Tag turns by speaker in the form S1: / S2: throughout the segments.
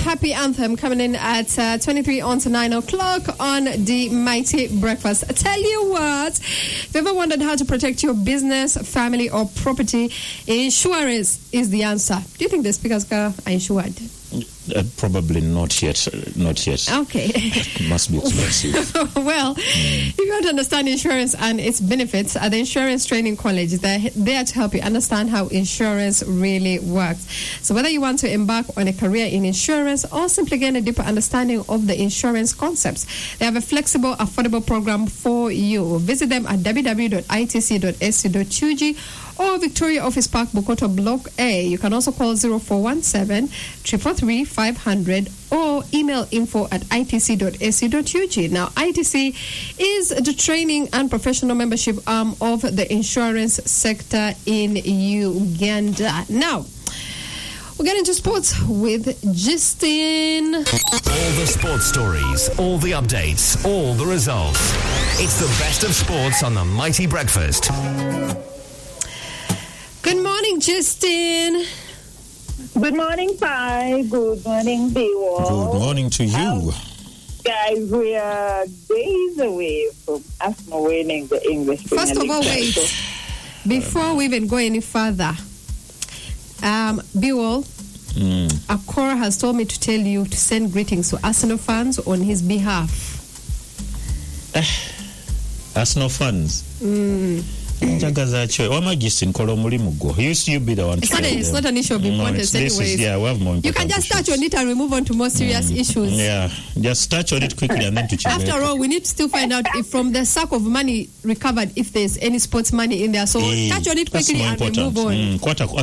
S1: Happy Anthem coming in at 23 on to 9 o'clock on the Mighty Breakfast. I tell you what, if you ever wondered how to protect your business, family, or property, insurance is the answer. Do you think the speakers are insured?
S2: Probably not yet.
S1: Okay.
S2: It must be expensive.
S1: Well, if you want to understand insurance and its benefits, at the Insurance Training College, they're there to help you understand how insurance really works. So whether you want to embark on a career in insurance or simply gain a deeper understanding of the insurance concepts, they have a flexible, affordable program for you. Visit them at www.itc.ac.ug or Victoria Office Park, Bukoto Block A. You can also call 0417 343 500 or email info@itc.ac.ug. Now, ITC is the training and professional membership arm of the insurance sector in Uganda. Now, we'll get into sports with Justin.
S3: All the sports stories, all the updates, all the results. It's the best of sports on the Mighty Breakfast.
S1: Good morning, Justin.
S4: Good morning, Pi. Good morning, Biwo.
S2: Good morning to you.
S4: Guys, we are days away from Arsenal winning the English Premier League.
S1: First of all, wait. Before we even go any further, Biwo, Akora has told me to tell you to send greetings to Arsenal fans on his behalf.
S2: Arsenal fans? Justin, used you be the one.
S1: It's not an issue of importance, anyways.
S2: We have more important.
S1: You can just touch on it and we move on to more serious issues.
S2: Yeah, just touch on it quickly and then to check.
S1: After all, we need to still find out if from the sack of money recovered, if there's any sports money in there. So touch on it quickly and we move on.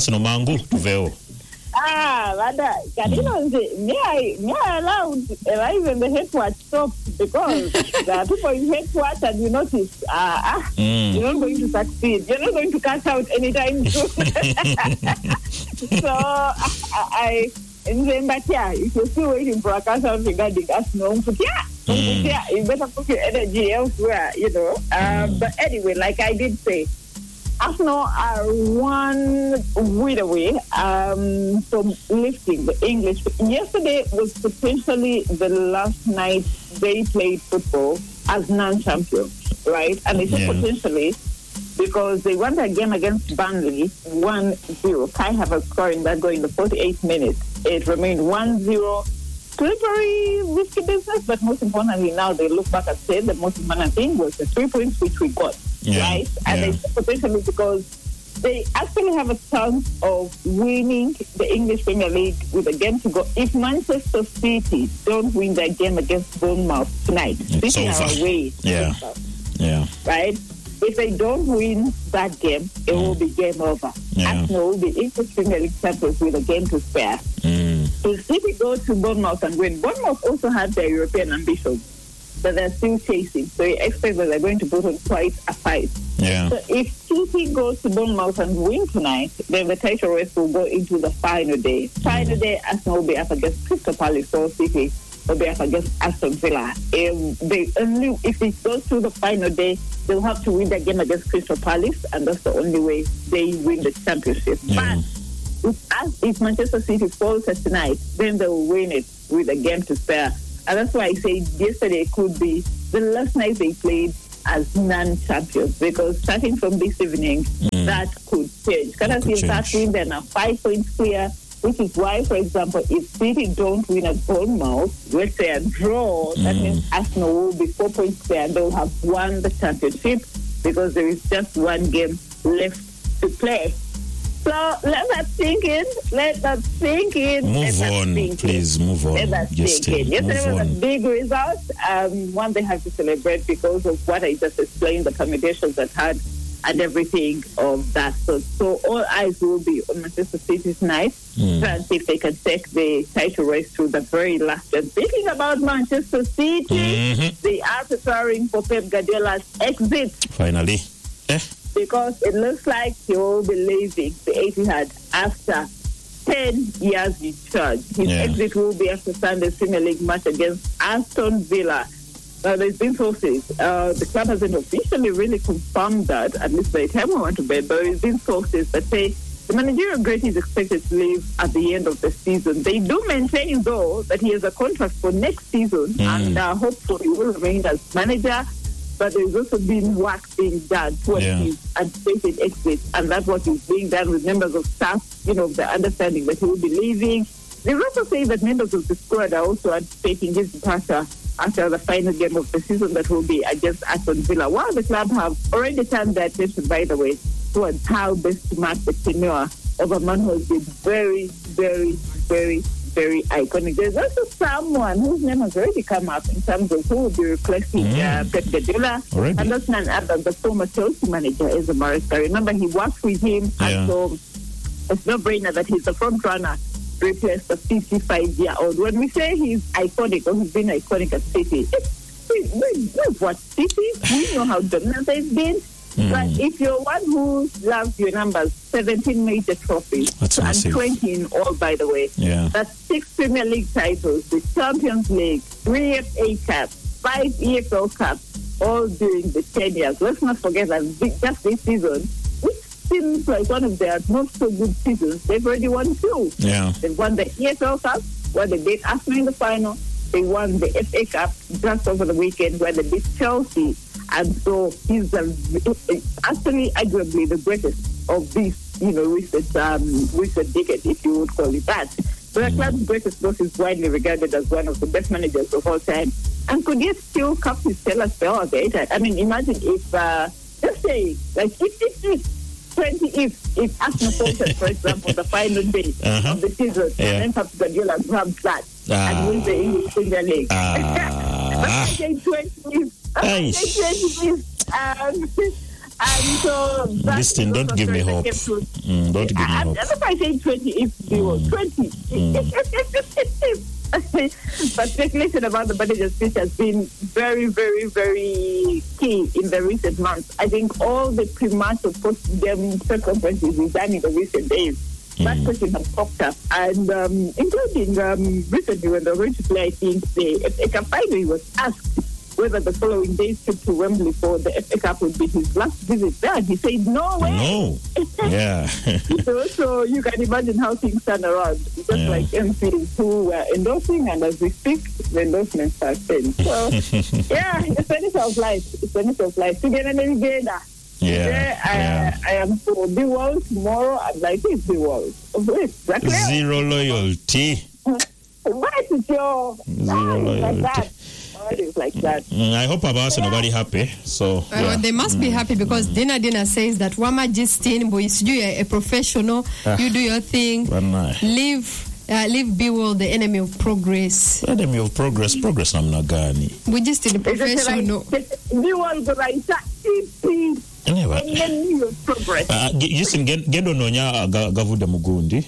S4: May I allow even the headwatch stop because there are people in headwatch and you notice, you're not going to succeed. You're not going to cash out anytime soon. So but yeah, if you're still waiting for a cash out regarding Arsenal, you better put your energy elsewhere, But anyway, like I did say, Arsenal are one win away from lifting the English. Yesterday was potentially the last night they played football as non-champions, right? And they said potentially because they won a game against Burnley 1-0. Kai Havertz scoring that goal in the 48th minute. It remained 1-0. Slippery, risky business, but most importantly, now they look back and say the most important thing was the 3 points which we got, right? And they potentially because they actually have a chance of winning the English Premier League with a game to go. If Manchester City don't win their game against Bournemouth tonight, City are away. Right? If they don't win that game, it will be game over. Arsenal will be English Premier League champions with a game to spare. If City go to Bournemouth and win, Bournemouth also had their European ambitions, but they're still chasing. So you expect that they're going to put on quite a fight. So if City goes to Bournemouth and win tonight, then the title race will go into the final day. Final day, Arsenal will be up against Crystal Palace, or City will be up against Aston Villa. If it goes to the final day, they'll have to win that game against Crystal Palace, and that's the only way they win the championship. But if Manchester City falls tonight, then they will win it with a game to spare. And that's why I said yesterday could be the last night they played as non-champions, because starting from this evening, that could change. Because in 13, then are 5 points clear, which is why, for example, if City don't win at Bournemouth, let's say a draw, that means Arsenal will be 4 points clear and they'll have won the championship because there is just one game left to play. So let that sink in.
S2: Move on, please. Move on.
S4: Let that sink in. Yesterday was a big result. One they have to celebrate because of what I just explained, the permutations that had and everything of that. So all eyes will be on Manchester City tonight and see if they can take the title race to the very last. And speaking about Manchester City, they are preparing for Pep Guardiola's exit.
S2: Finally.
S4: Because it looks like he will be leaving the Etihad after 10 years in charge. His exit will be after Sunday's Premier League match against Aston Villa. Now, there's been sources. The club hasn't officially really confirmed that, at least by the time we went to bed, but there's been sources that say The managerial grade is expected to leave at the end of the season. They do maintain, though, that he has a contract for next season and hopefully will remain as manager. But there's also been work being done towards his anticipated exit, and that's what is being done with members of staff, the understanding that he will be leaving. They also say that members of the squad are also anticipating his departure after the final game of the season that will be against Aston Villa. While the club have already turned their attention, by the way, towards how best to mark the tenure of a man who has been very, very, very, very iconic. There's also someone whose name has already come up in terms of who will be replacing Pep Guardiola, and that's none other than the former Chelsea manager, Enzo Maresca. Remember, he worked with him, and so it's no brainer that he's the front runner to replace the 55-year-old. When we say he's iconic, or he's been iconic at City, we've watched City. We know how dominant they've been. But if you're one who loves your numbers, 17 major trophies, and 20 in all, by the way. That's 6 Premier League titles, the Champions League, 3 FA Cups, 5 EFL Cups, all during the 10 years. Let's not forget that just this season, which seems like one of their not so good seasons, they've already won 2. They've won the EFL Cup, where they beat Arsenal in the final. They won the FA Cup just over the weekend, where they beat Chelsea. And so he's actually arguably the greatest of this, recent decade, if you would call it that. So the club's greatest boss is widely regarded as one of the best managers of all time. And could he still cup his stellar spell at the age? I mean, imagine if, just say, like, if Arsenal faltered, for example, the final day of the season, and then Pep Guardiola grabs that and wins the English Premier League. I say 20 and so
S2: listen, don't give me hope. Don't give me hope.
S4: If I say 20, if we were 20. But speculation about the manager's speech has been very, very, very key in the recent months. I think all the pre-match of post-game circumstances we've done in the recent days, that question has popped up. And including recently when they were going to play, I think, the FA Cup final, he was asked whether the following day's trip to Wembley for the FA Cup would be his last visit there. He said, no way.
S2: No. Yeah.
S4: So you can imagine how things turn around. Just like MCs who were endorsing, and as we speak, the endorsements are changed. So, it's a nature of life. It's a nature of life. Together, together. I am for the world. Tomorrow, I'd like it the world.
S2: Zero loyalty.
S4: What is your
S2: zero loyalty?
S4: Like that. Like that.
S2: I hope I've asked nobody happy. So
S1: they must be happy because Dina says that Wama Justin, boy, you a professional, you do your thing, leave Be World, the enemy of progress.
S2: Enemy of progress, I'm not gani.
S1: We just in a professional.
S4: Be World, the right.
S2: Anyway,
S4: Justin,
S2: get on Gavuda Mugundi.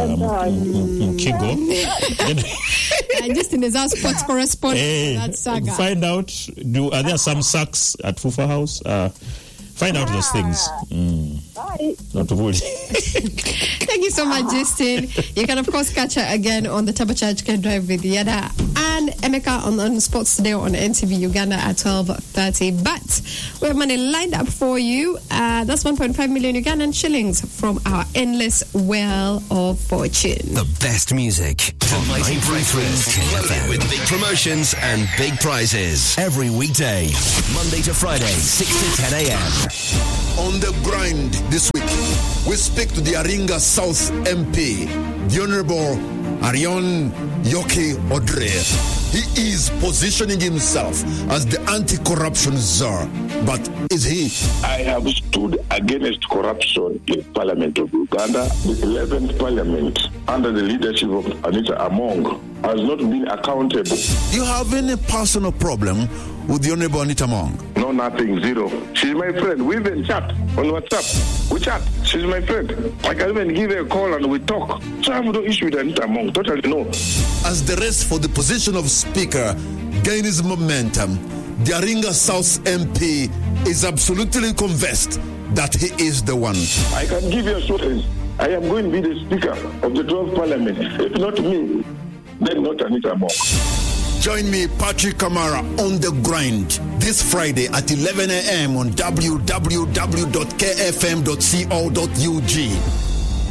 S2: Kigo.
S1: Justin is our sports correspondent. That saga.
S2: Find out, are there some sacks at Fufa House? Find out those things.
S4: Bye.
S2: Not to worry.
S1: Thank you so much, Justin. You can, of course, catch her again on the Turbocharged Can Drive with Yada and Emeka on Sports Today on NTV Uganda at 12:30. But we have money lined up for you. That's 1.5 million Ugandan shillings from our endless well of fortune.
S3: The best music. The Mighty Breakfast. With big promotions and big prizes. Every weekday, Monday to Friday, 6 to 10 a.m.
S5: On the grind this week, we speak to the Aringa South MP, the Honorable Arion Yoki Odre. He is positioning himself as the anti-corruption czar. But is he?
S6: I have stood against corruption in Parliament of Uganda. The 11th Parliament, under the leadership of Anita Among, has not been accountable.
S5: Do you have any personal problem with the Honorable Anita Among?
S6: No, nothing, zero. She's my friend. We even chat on WhatsApp. We chat. She's my friend. I can even give her a call and we talk. So I have no issue with Anita Among. Totally no.
S5: As the race for the position of Speaker gains momentum, the Aringa South MP is absolutely convinced that he is the one.
S6: I can give you assurance. I am going to be the Speaker of the 12th Parliament. If not me, then not Anita Among.
S5: Join me, Patrick Kamara, on the grind this Friday at 11 a.m. on www.kfm.co.ug.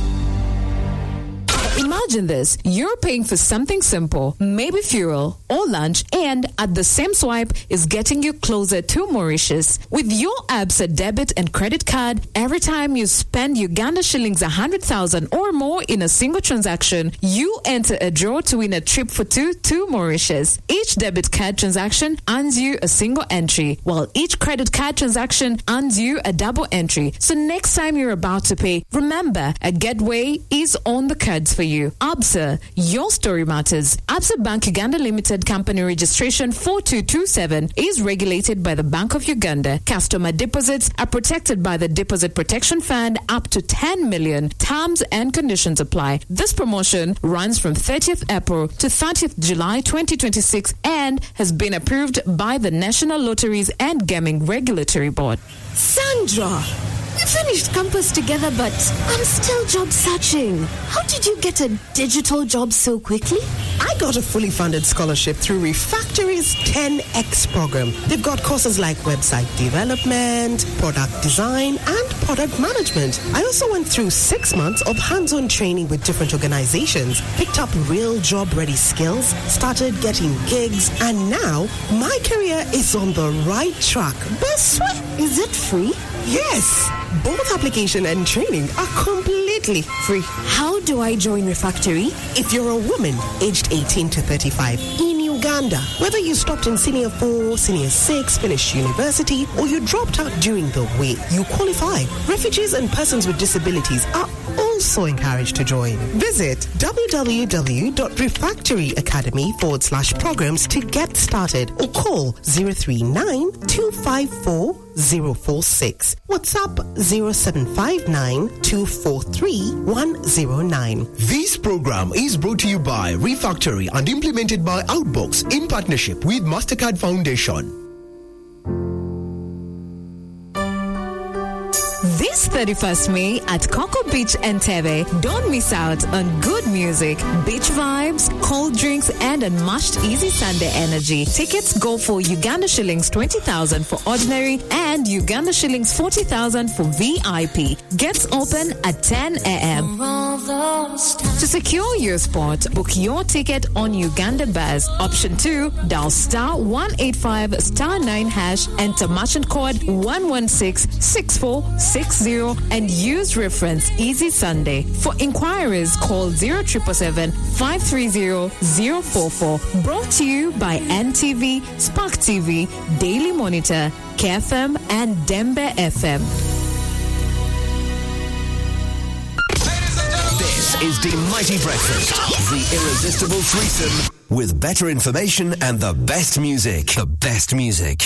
S7: Imagine this. You're paying for something simple, maybe fuel or lunch, and at the same swipe is getting you closer to Mauritius. With your Absa debit and credit card, every time you spend Uganda shillings 100,000 or more in a single transaction, you enter a draw to win a trip for two to Mauritius. Each debit card transaction earns you a single entry, while each credit card transaction earns you a double entry. So next time you're about to pay, remember, a getaway is on the cards for you. Absa, your story matters. Absa Bank Uganda Limited Company Registration 4227 is regulated by the Bank of Uganda. Customer deposits are protected by the Deposit Protection Fund up to 10 million. Terms and conditions apply. This promotion runs from 30th April to 30th July 2026 and has been approved by the National Lotteries and Gaming Regulatory Board.
S8: Sandra, we finished campus together, but I'm still job searching. How did you get a digital job so quickly?
S9: I got a fully funded scholarship through Refactory's 10X program. They've got courses like website development, product design, and product management. I also went through 6 months of hands-on training with different organizations, picked up real job-ready skills, started getting gigs, and now my career is on the right track. But
S8: is it free?
S9: Yes. Both application and training are completely free.
S8: How do I join Refactory?
S9: If you're a woman aged 18 to 35 in Uganda, whether you stopped in Senior 4, Senior 6, finished university, or you dropped out during the week, you qualify. Refugees and persons with disabilities are also encouraged to join. Visit www.refactoryacademy.com/programs to get started or call 039 254 046. WhatsApp 0759 243 109.
S10: This program is brought to you by Refactory and implemented by Outbox in partnership with MasterCard Foundation.
S7: This 31st May at Coco Beach, Entebbe, don't miss out on good music, beach vibes, cold drinks, and unmatched Easy Sunday energy. Tickets go for Uganda shillings 20,000 for ordinary and Uganda shillings 40,000 for VIP. Gets open at 10 a.m. To secure your spot, book your ticket on Uganda Buzz. Option 2, dial *185*9#, enter merchant code 1166460 and use reference Easy Sunday. For inquiries, call 0777 530 044. Brought to you by NTV, Spark TV, Daily Monitor, KFM, and Dembe FM.
S3: This is the Mighty Breakfast, the irresistible threesome with better information and the best music. The best music.